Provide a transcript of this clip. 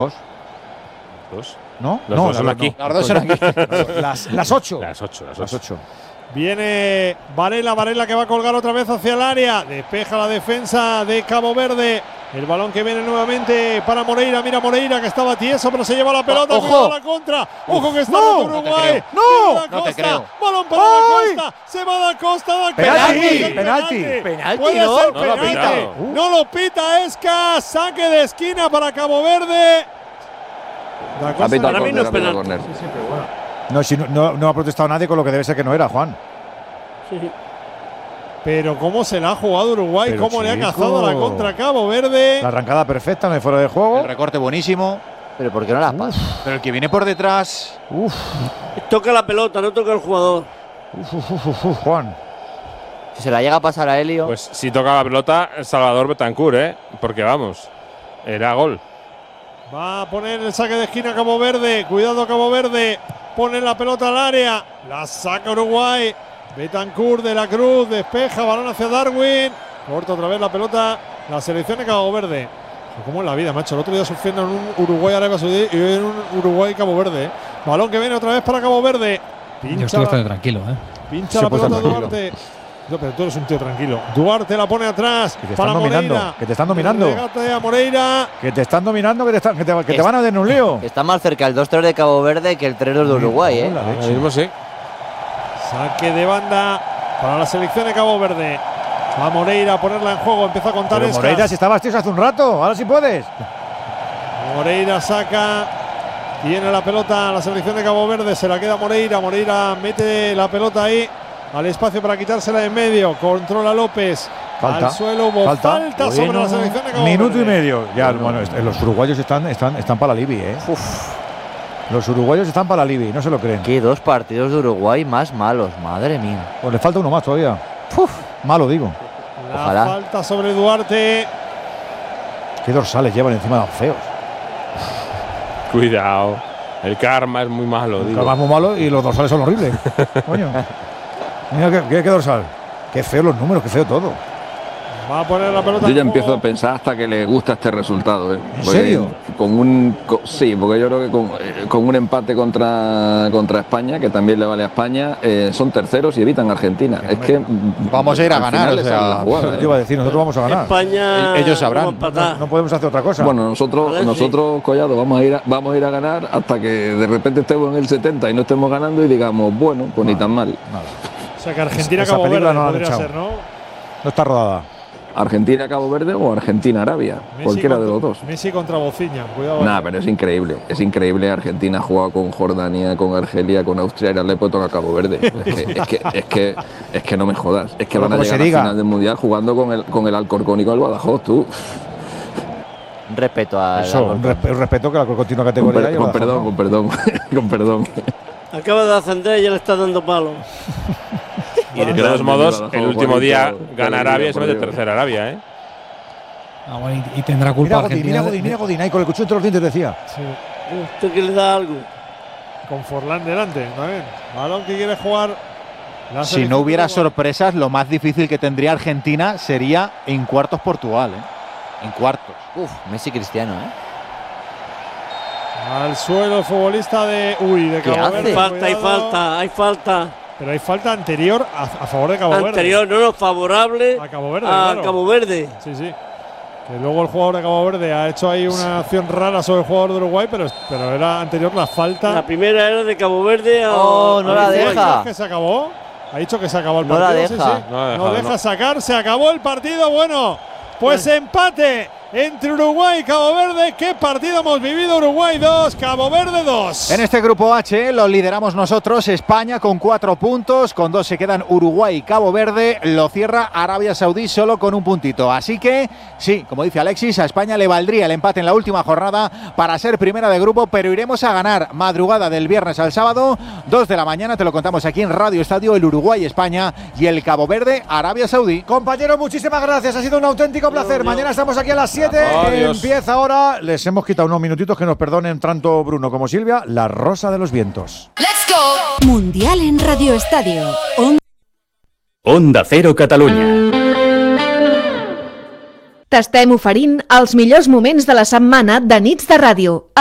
¿Dos? ¿No? Los dos son aquí. Los dos son aquí. Las 8. Las 8. Viene Varela que va a colgar otra vez hacia el área. Despeja la defensa de Cabo Verde. El balón que viene nuevamente para Moreira. Mira Moreira que estaba tieso, pero se lleva la pelota. ¡Ojo! La contra. ¡Ojo que está No Uruguay! te creo. Balón para Da Costa. Se va Da Costa. Penalti. Puede ¿no? ser No lo ha penalti. pitado. No lo pita Esca. Saque de esquina para Cabo Verde. Da Costa, pitado para mí no es córner, penalti. córner. Sí, pero bueno. No, si no ha protestado nadie con lo que debe ser que no era, Juan. Sí. Pero cómo se la ha jugado Uruguay, Pero cómo le ha chico. cazado la contra a Cabo Verde. La arrancada perfecta en el fuera de juego. El recorte buenísimo. Pero ¿por qué no la pasa? Pero el que viene por detrás. Toca la pelota, no toca el jugador. Juan. Si se la llega a pasar a Helio. Pues si toca la pelota, Salvador Betancur, porque vamos, era gol. Va a poner el saque de esquina Cabo Verde. Cuidado Cabo Verde. Pone la pelota al área. La saca Uruguay. Betancur de la Cruz. Despeja. Balón hacia Darwin. Corta otra vez la pelota. La selección de Cabo Verde. Como en la vida, macho. El otro día sufriendo en un Uruguay-Arabia Saudí y hoy en un Uruguay-Cabo Verde. Balón que viene otra vez para Cabo Verde. Yo estoy bastante tranquilo, Pincha la pelota Duarte. No, pero tú eres un tío tranquilo. Duarte la pone atrás. Que te para están dominando. Moreira. Que te están dominando. Regate a Moreira. Que te están dominando, que te van a dar en un lío. Está más cerca el 2-3 de Cabo Verde que el 3-2 de Uruguay, La Ahora leche. mismo sí. Saque de banda para la selección de Cabo Verde. Va Moreira a ponerla en juego. Empieza a contar Pero Moreira, si estabas tieso hace un rato, ahora sí puedes. Moreira saca. Tiene la pelota la selección de Cabo Verde. Se la queda Moreira. Moreira mete la pelota ahí al espacio para quitársela de en medio. Controla López. Falta. Al suelo hubo falta sobre la selección de Cabo Minuto Verde. y medio. Ya, bueno, los uruguayos están para la Libi, Los uruguayos están para la Libi, no se lo creen. Qué dos partidos de Uruguay más malos, madre mía. Pues le falta uno más todavía. Malo, digo. La Ojalá. falta sobre Duarte. Qué dorsales llevan encima de los feos. Cuidado. El karma es muy malo, digo. Más muy malo y los dorsales son horribles. Coño. Mira qué dorsal. Qué feo los números, qué feo todo. Va a poner la pelota. Yo ya en empiezo juego. a pensar hasta que le gusta este resultado. ¿En Porque serio? Sí, porque yo creo que con un empate contra España, que también le vale a España, son terceros y evitan a Argentina. Es que Vamos a ir a al ganar, final o le sea, sale la jugada, Yo iba a decir, nosotros vamos a ganar. España. Ellos sabrán. vamos a empatar. No podemos hacer otra cosa. Bueno, nosotros Collado, vamos a ir a ganar hasta que de repente estemos en el 70 y no estemos ganando y digamos, bueno, pues ni tan mal. O sea que Argentina Esa Cabo película Verde no la han podría echado. ser, ¿no? No está rodada. Argentina Cabo Verde o Argentina Arabia, Messi cualquiera de contra- los dos. Messi contra Bociña, cuidado. Nah, pero es increíble. Argentina ha jugado con Jordania, con Argelia, con Austria, y ahora le puede tocar a Cabo Verde. Es que no me jodas. Es que Pero van a como llegar se a diga. la final del Mundial jugando con el Alcorcón y con el Badajoz, tú. Un respeto a Eso, un respeto que la continua categoría. Con perdón. Acaba de ascender y ya le está dando palo. Y de Grande, todos modos, Badajoz, el último bonito, día qué gana alegría, Arabia y se por mete Dios. tercera Arabia, Bueno, y tendrá culpa Argentina. Mira Godín, ahí con el cuchillo entre los dientes decía. Sí. Usted que le da algo. Con Forlán delante, también. Balón que quiere jugar. la Si selección no hubiera de Uruguay. sorpresas, lo más difícil que tendría Argentina sería en cuartos Portugal, En cuartos. Messi Cristiano, Al suelo el futbolista de ¿Qué Cabo hace? Verde. Hay falta. Pero hay falta anterior a favor de Cabo Verde. Anterior, no, favorable A Cabo Verde. a claro. Cabo Verde. Sí. Que luego el jugador de Cabo Verde ha hecho ahí una acción rara sobre el jugador de Uruguay, pero era anterior la falta. La primera era de Cabo Verde a. Oh, no a la Uruguay. deja. Que se acabó. Ha dicho que se acabó el No partido. la sí, deja. sí. No la ha No dejado, deja no. sacar. Se acabó el partido. Bueno, pues empate entre Uruguay y Cabo Verde. ¿Qué partido hemos vivido? Uruguay 2, Cabo Verde 2. En este grupo H lo lideramos nosotros, España con 4 puntos, con 2 se quedan Uruguay y Cabo Verde, lo cierra Arabia Saudí solo con un puntito. Así que, sí, como dice Alexis, a España le valdría el empate en la última jornada para ser primera de grupo, pero iremos a ganar madrugada del viernes al sábado, 2 de la mañana, te lo contamos aquí en Radio Estadio, el Uruguay-España y el Cabo Verde-Arabia Saudí. Compañeros, muchísimas gracias. Ha sido un auténtico placer. Mañana estamos aquí a las 7. Adiós. Empieza ahora. Les hemos quitado unos minutitos, que nos perdonen tanto Bruno como Silvia. La Rosa de los Vientos. Mundial en Radio Estadio. Onda Cero Catalunya. T'estem oferint els millors moments de la setmana de nits de ràdio.